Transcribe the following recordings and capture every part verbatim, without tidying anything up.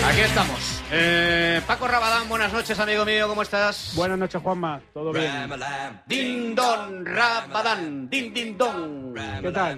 Aquí estamos. Eh, Paco Rabadán, buenas noches, amigo mío, ¿cómo estás? Buenas noches, Juanma, ¿todo bien? Din don Rabadán, din din don. ¿Qué tal?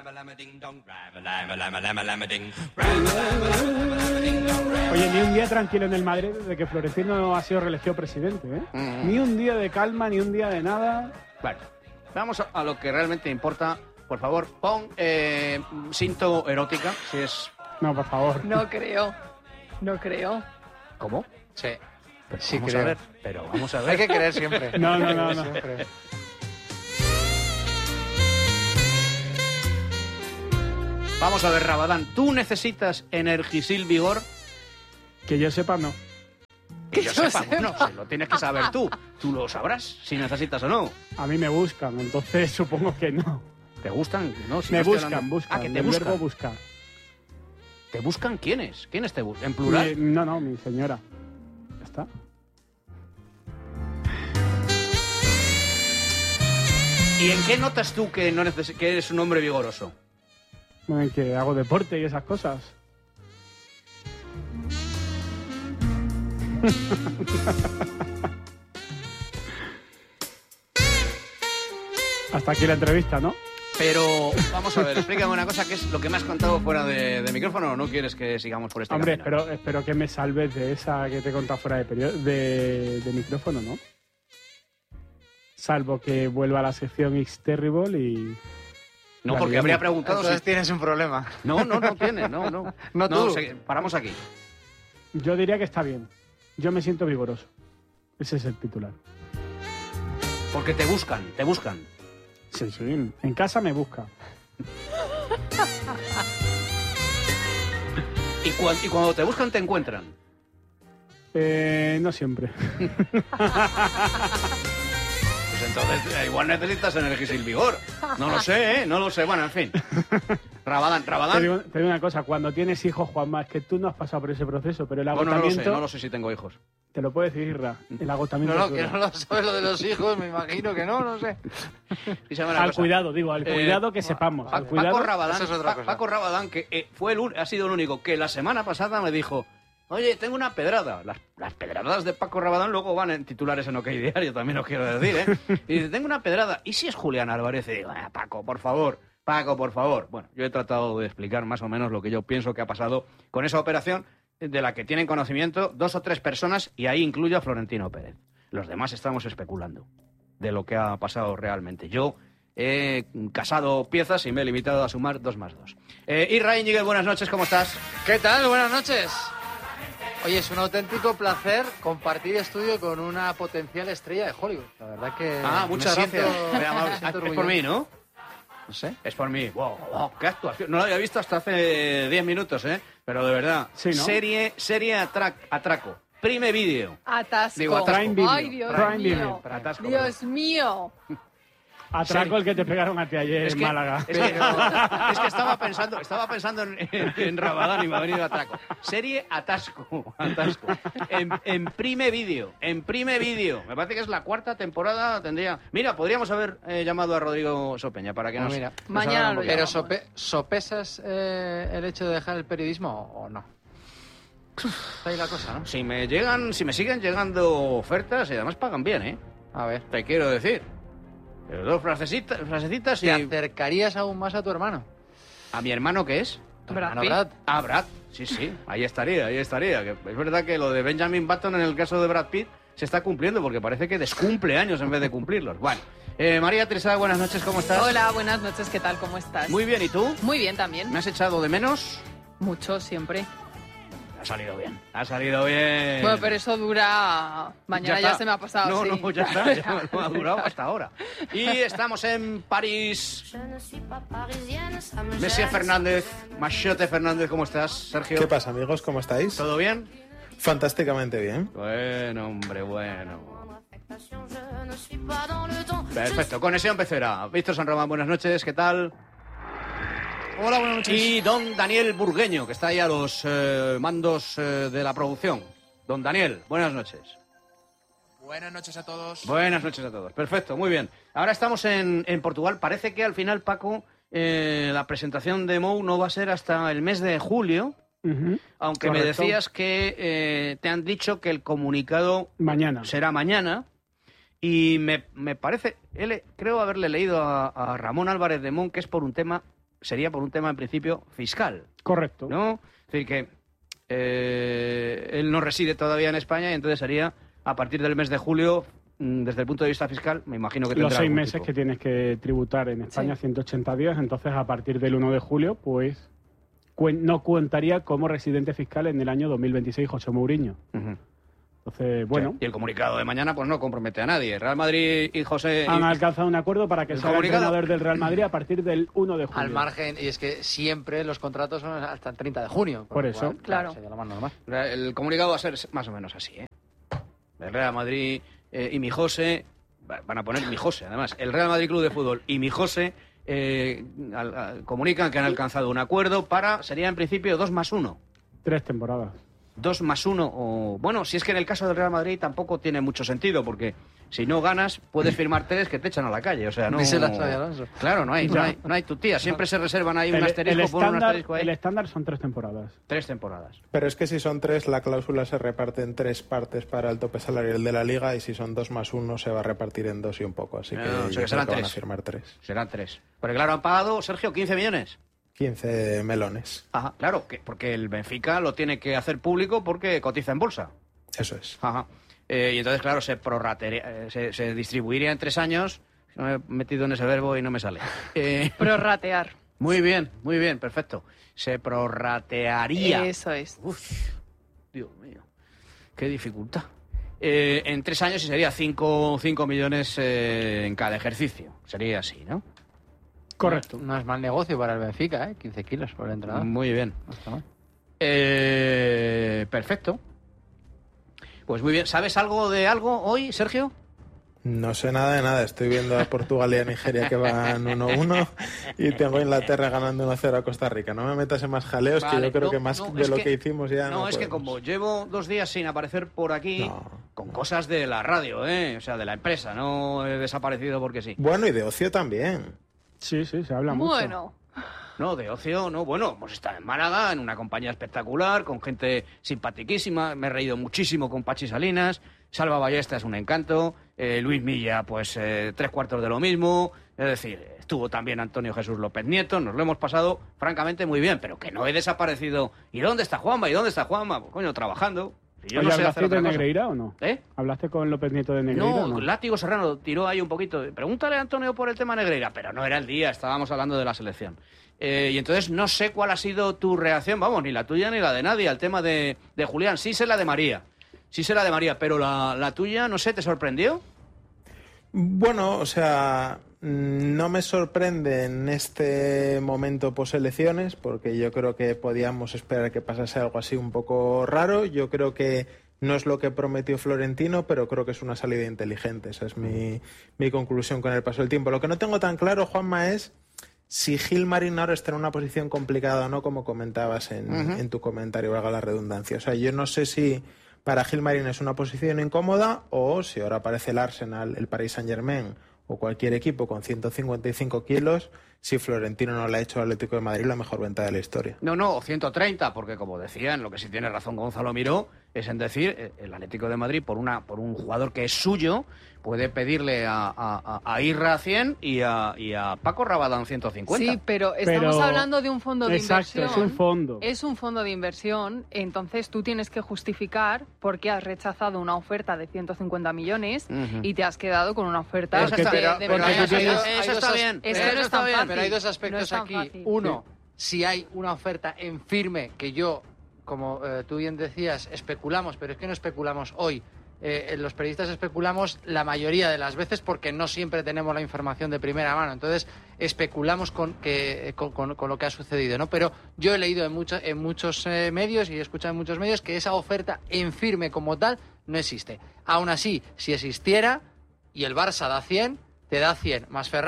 Oye, ni un día tranquilo en el Madrid desde que Florentino ha sido reelegido presidente, ¿eh? Mm. Ni un día de calma, ni un día de nada. Bueno, vamos a, a lo que realmente importa. Por favor, pon eh, cinto erótica, si es... No, por favor. No creo. No creo. ¿Cómo? Sí. Pero sí, vamos creo. a ver. Pero vamos a ver. Hay que creer siempre. No, no, no, no. Siempre. Vamos a ver, Rabadán. ¿Tú necesitas Energisil Vigor? Que yo sepa, no. Que yo sepa, no, si lo tienes que saber tú. Tú lo sabrás si necesitas o no. A mí me buscan, entonces supongo que no. ¿Te gustan? No, si me no estoy buscan, hablando... buscan. Ah, que te el buscan. verbo buscar. ¿Te buscan quiénes? ¿Quiénes te buscan? ¿En plural? Mi, no, no, mi señora. Ya está. ¿Y en qué notas tú que, no neces- que eres un hombre vigoroso? Bueno, que hago deporte y esas cosas. Hasta aquí la entrevista, ¿no? Pero, vamos a ver, explícame una cosa, ¿qué es lo que me has contado fuera de, de micrófono o no quieres que sigamos por este Hombre, camino? espero, espero que me salves de esa que te he contado fuera de, perio- de, de micrófono, ¿no? Salvo que vuelva a la sección X-Terrible y... No, la porque liamos. habría preguntado Entonces si... tienes un problema. No, no, no tienes, no, no. No tú. se- paramos aquí. Yo diría que está bien. Yo me siento vigoroso. Ese es el titular. Porque te buscan, te buscan. Sí, sí. En casa me busca. Y, cua- y cuando te buscan te encuentran. Eh, no siempre. Pues entonces eh, igual necesitas Energisil Vigor. No lo sé, ¿eh? No lo sé. Bueno, en fin. Rabadán, Te Rabadán. digo, te digo una cosa. Cuando tienes hijos, Juanma, es que tú no has pasado por ese proceso, pero el Bueno, no lo agotamiento... sé, no lo sé si tengo hijos. Te lo puede decir, Irra. El agotamiento... No, no, es que duro. no lo sabes lo de los hijos, me imagino que no, no sé. Y se llama una Al cosa. cuidado, digo, al Eh, cuidado que sepamos. Pa- Al cuidado... Paco Rabadán, Eso es otra Pa- cosa. Paco Rabadán, que eh, fue el, un- ha sido el único que la semana pasada me dijo, oye, tengo una pedrada. Las, las pedradas de Paco Rabadán luego van en titulares en OK Diario, también os quiero decir, ¿eh? Y dice, tengo una pedrada. ¿Y si es Julián Álvarez? Y digo, ah, Paco, por favor, Paco, por favor. Bueno, yo he tratado de explicar más o menos lo que yo pienso que ha pasado con esa operación, de la que tienen conocimiento dos o tres personas, y ahí incluyo a Florentino Pérez. Los demás estamos especulando de lo que ha pasado realmente. Yo he casado piezas y me he limitado a sumar dos más dos. Eh, Irra Íñiguez, buenas noches, ¿cómo estás? ¿Qué tal? Buenas noches. Oye, es un auténtico placer compartir estudio con una potencial estrella de Hollywood. La verdad que... Ah, muchas me gracias. siento- Muy amable. me siento Ah, es por orgulloso. mí, ¿no? No sé. Es por mí. Wow, wow, qué actuación. No lo había visto hasta hace diez minutos, ¿eh? Pero de verdad. Sí, ¿no? Serie, serie atrac- atraco. Prime Video. Atasco. Digo, atasco. Prime Video. Ay, Dios Prime mío. Video. Atasco, Dios mío. Atraco el que te pegaron a ti ayer Es en que, Málaga. es, que, es que estaba pensando, estaba pensando en, en, en Rabadán y me ha venido atraco. Serie Atasco, Atasco. En, en Prime Video, en Prime Video. Me parece que es la cuarta temporada, tendría... Mira, podríamos haber eh, llamado a Rodrigo Sopeña para que Ah, nos... mira. nos Mañana haga un lo poquito. Pero llamamos. sope- ¿sopesas eh, el hecho de dejar el periodismo o no? Está ahí la cosa, ¿no? Si me llegan, si me siguen llegando ofertas y además pagan bien, ¿eh? A ver. Te quiero decir. Pero dos frasecitas, frasecitas y... ¿Te acercarías aún más a tu hermano? ¿A mi hermano qué es? ¿Tu Brad hermano Pitt. Brad? Ah, Brad. Sí, sí, ahí estaría, ahí estaría. Que es verdad que lo de Benjamin Button en el caso de Brad Pitt se está cumpliendo porque parece que descumple años en vez de cumplirlos. Bueno, eh, María Teresa, buenas noches, ¿cómo estás? Hola, buenas noches, ¿qué tal? ¿Cómo estás? Muy bien, ¿y tú? Muy bien también. ¿Me has echado de menos? Mucho siempre. Ha salido bien. Ha salido bien. Bueno, pero eso dura... Mañana ya, está. se me ha pasado, No, sí. no, ya está, ya no ha durado hasta ahora. Y estamos en París. Messi Fernández, Machote Fernández, ¿cómo estás, Sergio? ¿Qué pasa, amigos? ¿Cómo estáis? ¿Todo bien? Fantásticamente bien. Bueno, hombre, bueno. Perfecto, conexión pecera. Víctor San Román, buenas noches, ¿qué tal? Hola, buenas noches. Y don Daniel Burgueño, que está ahí a los eh, mandos eh, de la producción. Don Daniel, buenas noches. Buenas noches a todos. Buenas noches a todos. Perfecto, muy bien. Ahora estamos en, en Portugal. Parece que al final, Paco, eh, la presentación de Mou no va a ser hasta el mes de julio. Uh-huh. Aunque Correcto. me decías que eh, te han dicho que el comunicado Mañana. será mañana. Y me, me parece, él, creo haberle leído a, a Ramón Álvarez de Mon que es por un tema, sería por un tema en principio fiscal, Correcto. ¿no? Es decir, que eh, él no reside todavía en España y entonces sería a partir del mes de julio, mm, desde el punto de vista fiscal, me imagino que tendrá Los seis algún meses tipo. que tienes que tributar en España, Sí. ciento ochenta días, entonces a partir del uno de julio, pues cuen- no contaría como residente fiscal en el año dos mil veintiséis José Mourinho. Ujú. Entonces, bueno, Sí. Y el comunicado de mañana pues no compromete a nadie. Real Madrid y José... han y- alcanzado un acuerdo para que el sea el comunicado- entrenador del Real Madrid a partir del uno de julio. Al margen, y es que siempre los contratos son hasta el treinta de junio. Por lo eso. cual, Claro. Sería lo más normal. El comunicado va a ser más o menos así, ¿eh? El Real Madrid eh, y mi José, va- van a poner mi José, además. El Real Madrid Club de Fútbol y mi José eh, al- al- comunican que han alcanzado un acuerdo para, sería en principio dos más uno. Tres temporadas. Dos más uno, o bueno, si es que en el caso del Real Madrid tampoco tiene mucho sentido, porque si no ganas, puedes firmar tres que te echan a la calle, o sea, no... Díselo a Xabi Alonso. Claro, no hay, no Ya. hay, no hay tu tía, siempre se reservan ahí un El, asterisco, el ponen un estándar, asterisco ahí. el estándar son tres temporadas. Tres temporadas. Pero es que si son tres, la cláusula se reparte en tres partes para el tope salarial de la liga y si son dos más uno se va a repartir en dos y un poco. Así que, Ah, o sea yo que creo serán que van a tres. firmar tres. Serán tres. Porque claro, han pagado, Sergio, quince millones. quince melones. Ajá, claro, que, porque el Benfica lo tiene que hacer público porque cotiza en bolsa. Eso es. Ajá. Eh, y entonces, claro, se prorratearía, eh, se, se distribuiría en tres años. Me he metido en ese verbo y no me sale. Eh, Prorratear. muy bien, muy bien, perfecto. Se prorratearía. Eso es. Uf, Dios mío, qué dificultad. Eh, en tres años y sería cinco millones eh, en cada ejercicio. Sería así, ¿no? Correcto. No es mal negocio para el Benfica, ¿eh? quince kilos por el entrenador. Muy bien. No está mal. Eh, perfecto. Pues muy bien. ¿Sabes algo de algo hoy, Sergio? No sé nada de nada. Estoy viendo a Portugal y a Nigeria que van uno uno y tengo a Inglaterra ganando uno cero a Costa Rica. No me metas en más jaleos, que Vale, yo creo no, que más no, de es lo que- que, hicimos ya no No, es que podemos. como llevo dos días sin aparecer por aquí, No. con cosas de la radio, ¿eh? O sea, de la empresa, no he desaparecido porque sí. Bueno, y de ocio también. Sí, sí, se habla mucho. Bueno, No, de ocio, no. Bueno, hemos estado en Málaga, en una compañía espectacular, con gente simpaticísima. Me he reído muchísimo con Pachi Salinas. Salva Ballesta es un encanto. eh, Luis Milla, pues eh, tres cuartos de lo mismo. Es decir, estuvo también Antonio Jesús López Nieto. Nos lo hemos pasado, francamente, muy bien. Pero que no he desaparecido. ¿Y dónde está Juanma? ¿Y dónde está Juanma? Pues, coño, trabajando. Si yo Oye, no sé ¿hablaste hacer otra de cosa. Negreira o no? ¿Eh? ¿Hablaste con López Nieto de Negreira No, o no? Látigo Serrano tiró ahí un poquito. Pregúntale a Antonio por el tema Negreira, pero no era el día, estábamos hablando de la selección. Eh, y entonces no sé cuál ha sido tu reacción, vamos, ni la tuya ni la de nadie, al tema de, de Julián. Sí sé la de María, sí sé la de María, pero la, la tuya, no sé, ¿te sorprendió? Bueno, o sea, mm, no me sorprende en este momento poselecciones, porque yo creo que podíamos esperar que pasase algo así un poco raro. Yo creo que no es lo que prometió Florentino, pero creo que es una salida inteligente. Esa es mi, mi conclusión con el paso del tiempo. Lo que no tengo tan claro, Juanma, es si Gil Marín ahora está en una posición complicada o no, como comentabas en, Ujú. en tu comentario, valga la redundancia. O sea, yo no sé si para Gil Marín es una posición incómoda o si ahora aparece el Arsenal, el Paris Saint-Germain o cualquier equipo con ciento cincuenta y cinco kilos, si Florentino no le ha hecho al Atlético de Madrid la mejor venta de la historia. No, no, ciento treinta, porque como decía, en lo que sí tiene razón Gonzalo Miró, es en decir, eh, el Atlético de Madrid, por una por un jugador que es suyo, puede pedirle a, a, a Irra cien y a, y a Paco Rabadán ciento cincuenta. sí, pero estamos Pero- hablando de un fondo de Exacto, inversión. es un fondo. Es un fondo de inversión, entonces tú tienes que justificar por qué has rechazado una oferta de ciento cincuenta millones Ujú. y te has quedado con una oferta Eso de, está- de pero- de pero millones. ahí- hay eso- dos- hay eso dos está as- bien. Es eso que no es está tan bien. fácil. Pero hay dos No aspectos es tan aquí. fácil. Uno, si hay una oferta en firme, que yo, como eh, tú bien decías, especulamos, pero es que no especulamos hoy. Eh, los periodistas especulamos la mayoría de las veces porque no siempre tenemos la información de primera mano. Entonces, especulamos con, que, con, con- con lo que ha sucedido, ¿no? Pero yo he leído en, mucho- en muchos eh, medios y he escuchado en muchos medios que esa oferta en firme como tal no existe. Aún así, si existiera y el Barça da cien, te da cien más Ferran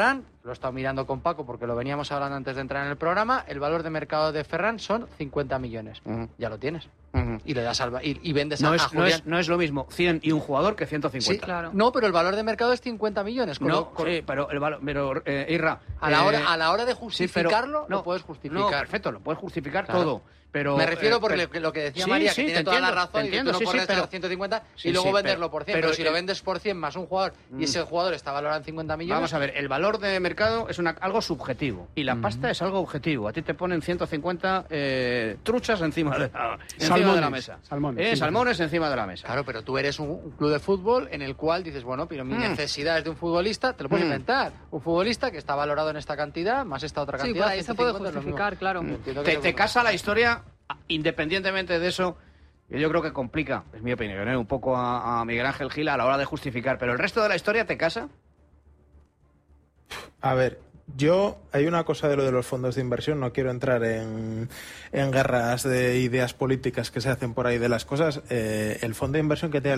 lo he estado mirando con Paco porque lo veníamos hablando antes de entrar en el programa, el valor de mercado de Ferran son cincuenta millones. Uh-huh. Ya lo tienes. Uh-huh. Y le das al, y, y vendes no a, es, a Julián. No es, no es lo mismo cien y un jugador que ciento cincuenta. Sí, claro. No, pero el valor de mercado es cincuenta millones. Con no, lo, con... sí, pero, el valor, pero eh, Irra... A la, hora, eh, a la hora de justificarlo, sí, pero, no, lo puedes justificar. No, perfecto, lo puedes justificar claro. todo. Pero, me refiero eh, por pero, lo que decía sí, María, sí, que tiene toda entiendo, la razón, entiendo, y que tú no sí, puedes sí, pero, ciento cincuenta sí, y luego sí, venderlo pero, por cien. Pero, pero si eh, lo vendes por cien más un jugador mm, y ese jugador está valorado en cincuenta millones... Vamos a ver, el valor de mercado es una, algo subjetivo y la mm. pasta es algo objetivo. A ti te ponen ciento cincuenta eh, truchas encima de la, encima salmones, de la mesa. Salmones, eh, sí, salmones encima de la mesa. Claro, pero tú eres un, un club de fútbol en el cual dices, bueno, pero mi mm. necesidad es de un futbolista, te lo puedes mm. inventar. Un futbolista que está valorado en esta cantidad, más esta otra cantidad. Sí, por ahí se puede justificar, claro. Mm. Te, te casa la historia, independientemente de eso... Yo creo que complica, es mi opinión, ¿eh? un poco a, a Miguel Ángel Gil a la hora de justificar. ¿Pero el resto de la historia te casa? A ver, yo... Hay una cosa de lo de los fondos de inversión, no quiero entrar en, en guerras de ideas políticas que se hacen por ahí de las cosas. Eh, el fondo de inversión que te